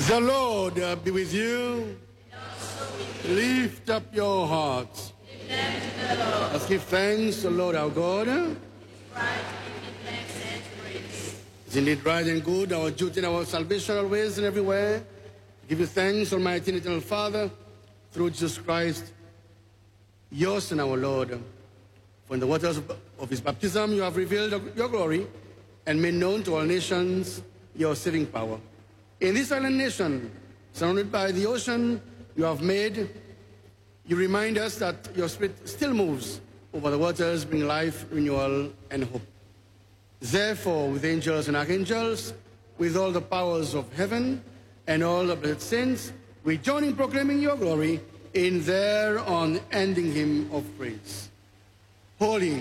The Lord be with you. Lift up your hearts. Let's give thanks to the Lord our God. It's indeed right and good, our duty and our salvation always and everywhere. Give you thanks, Almighty and Eternal Father, through Jesus Christ, your Son, our Lord. For in the waters of his baptism you have revealed your glory and made known to all nations your saving power. In this island nation, surrounded by the ocean you remind us that your Spirit still moves over the waters, bringing life, renewal, and hope. Therefore, with angels and archangels, with all the powers of heaven and all the blessed saints, we join in proclaiming your glory in their unending hymn of praise. Holy,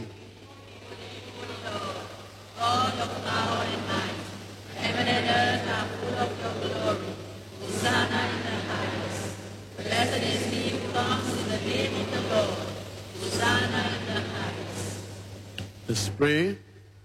God of power and might, heaven and earth are full of your glory. Hosanna in the highest. Blessed is he who comes in the name of the Lord. Hosanna in the highest. Let's pray.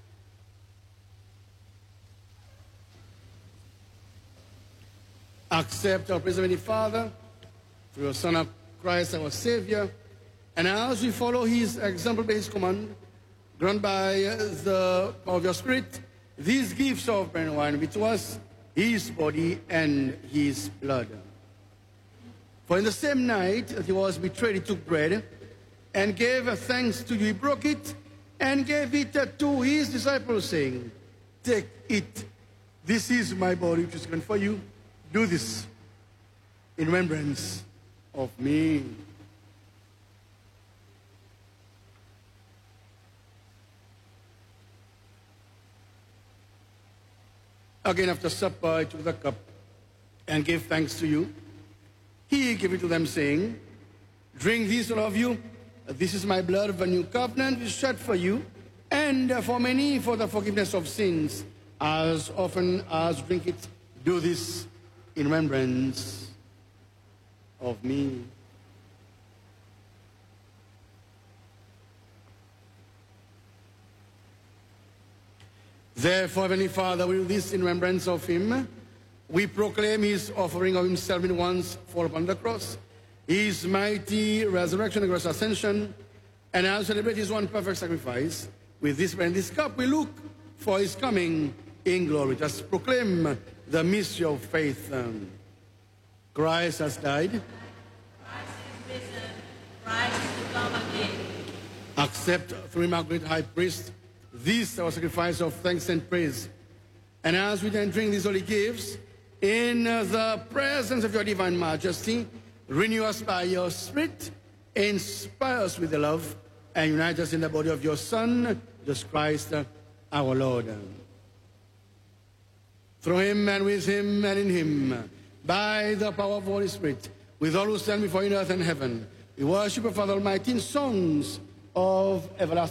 Accept our praise, Heavenly Father, through your Son of Christ, our Savior, and as we follow his example by his command, grant by the power of your Spirit, these gifts of bread and wine, which was his body and his blood. For in the same night that he was betrayed, he took bread and gave thanks to you. He broke it and gave it to his disciples, saying, "Take it. This is my body, which is given for you. Do this in remembrance of me." Again, after supper, he took the cup and gave thanks to you. He gave it to them, saying, "Drink this, all of you. This is my blood of a new covenant, which is shed for you and for many for the forgiveness of sins. As often as you drink it, do this in remembrance of me." Therefore, Heavenly Father, we do this in remembrance of him. We proclaim his offering of himself in once for upon the cross, his mighty resurrection and glorious ascension, and as we celebrate his one perfect sacrifice, with this bread and this cup, we look for his coming in glory. Just proclaim the mystery of faith. Christ has died. Christ is risen. Christ is to come again. Accept through him, our great high priest, this our sacrifice of thanks and praise. And as we then drink these holy gifts, in the presence of your divine majesty, renew us by your Spirit, inspire us with the love, and unite us in the body of your Son, Jesus Christ, our Lord. Through him and with him and in him, by the power of the Holy Spirit, with all who stand before you in earth and heaven, we worship the Father Almighty in songs of everlasting